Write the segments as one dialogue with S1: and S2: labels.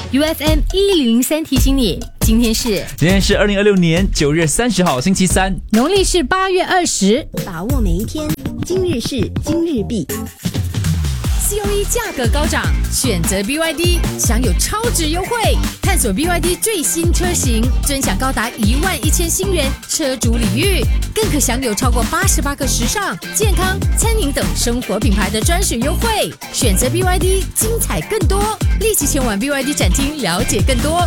S1: UFM 1003提醒你，今天是
S2: 2026年9月30号星期三，
S1: 农历是8月20，
S3: 把握每一天，今日事今日毕。
S1: COE 价格高涨，选择 BYD 享有超值优惠，探索 BYD 最新车型，尊享高达11000新元车主礼遇，更可享有超过88个时尚、健康、餐饮等生活品牌的专属优惠。选择 BYD， 精彩更多，立即前往 BYD 展厅了解更多。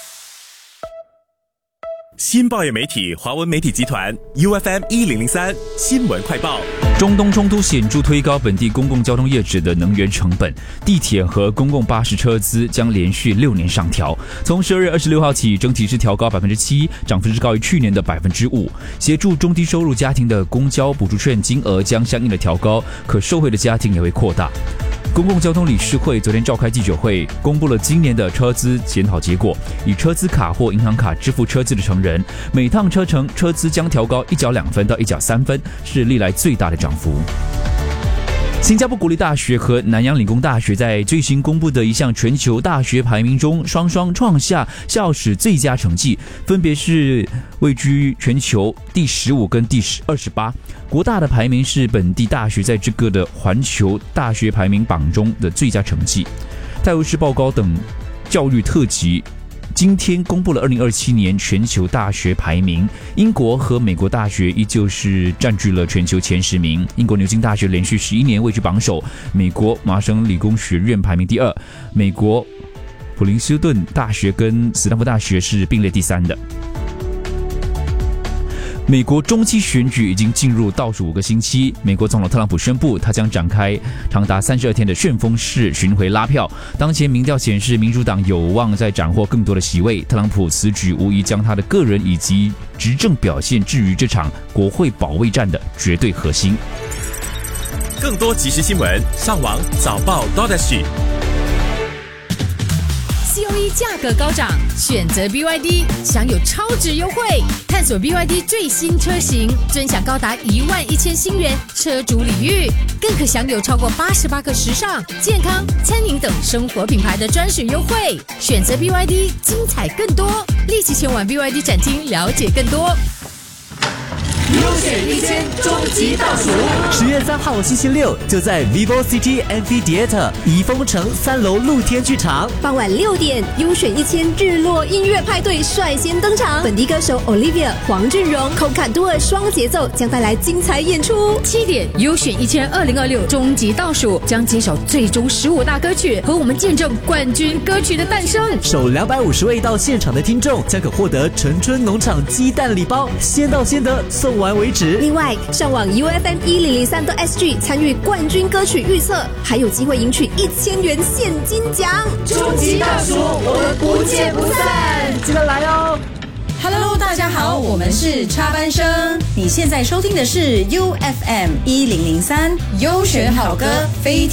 S4: 新报业媒体华文媒体集团 UFM 1003新闻快报。
S2: 中东冲突显著推高本地公共交通业者的能源成本，地铁和公共巴士车资将连续6年上调。从12月26号起，整体是调高7%，涨幅是高于去年的5%。协助中低收入家庭的公交补助券金额将相应的调高，可受惠的家庭也会扩大。公共交通理事会昨天召开记者会，公布了今年的车资检讨结果。以车资卡或银行卡支付车资的成人，每趟车程车资将调高1角2分到1角3分，是历来最大的涨幅。新加坡国立大学和南洋理工大学在最新公布的一项全球大学排名中，双双创下校史最佳成绩，分别是位居全球第15跟第28。国大的排名是本地大学在这个的环球大学排名榜中的最佳成绩。泰晤士报告等教育特辑今天公布了2027年全球大学排名，英国和美国大学依旧是占据了全球前10名。英国牛津大学连续11年位居榜首，美国麻省理工学院排名第2，美国普林斯顿大学跟斯坦福大学是并列第3的。美国中期选举已经进入倒数5个星期，美国总统特朗普宣布，他将展开长达32天的旋风式巡回拉票。当前民调显示，民主党有望再斩获更多的席位。特朗普此举无疑将他的个人以及执政表现置于这场国会保卫战的绝对核心。
S4: 更多即时新闻，上网早报
S1: COE 价格高涨，选择 BYD 享有超值优惠，探索 BYD 最新车型，尊享高达11000新元车主礼遇，更可享有超过88个时尚、健康、餐饮等生活品牌的专属优惠。选择 BYD， 精彩更多，立即前往 BYD 展厅了解更多。
S5: 优选1000终极倒数，10月3号星期六就在 Vivo City Amphitheatre 怡丰城3楼露天剧场，
S3: 傍晚6点，优选1000日落音乐派对率先登场，本地歌手 Olivia、黄俊荣、寇坎多尔双节奏将带来精彩演出。
S1: 7点，优选1000 2026终极倒数将揭晓最终15大歌曲，和我们见证冠军歌曲的诞生。
S5: 首250位到现场的听众将可获得陈春农场鸡蛋礼包，先到先得，送完为止。
S3: 另外，上网 UFM1003.SG 参与冠军歌曲预测，还有机会赢取1000元现金奖。
S5: 终极倒数，我们不见不散，记得来哦。
S6: Hello， 大家好，我们是插班生。你现在收听的是 UFM 1003优选好歌非